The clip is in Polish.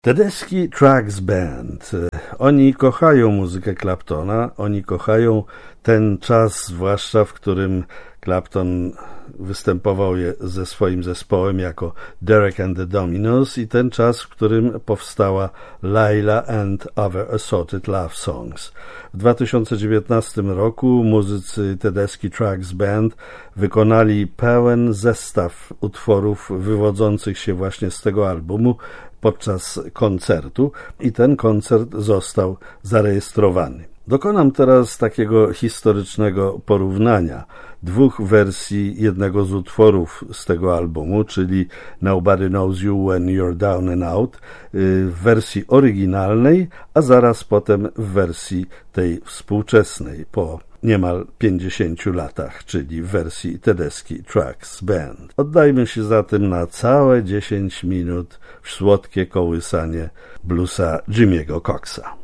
Tedeschi Trucks Band. Oni kochają muzykę Claptona, oni kochają ten czas, zwłaszcza w którym Clapton występował ze swoim zespołem jako Derek and the Dominos i ten czas, w którym powstała Laila and Other Assorted Love Songs. W 2019 roku muzycy Tedeschi Trucks Band wykonali pełen zestaw utworów wywodzących się właśnie z tego albumu podczas koncertu i ten koncert został zarejestrowany. Dokonam teraz takiego historycznego porównania dwóch wersji jednego z utworów z tego albumu, czyli Nobody Knows You When You're Down and Out, w wersji oryginalnej, a zaraz potem w wersji tej współczesnej po niemal 50 latach, czyli w wersji Tedeschi Trucks Band. Oddajmy się zatem na całe 10 minut w słodkie kołysanie bluesa Jimmy'ego Coxa.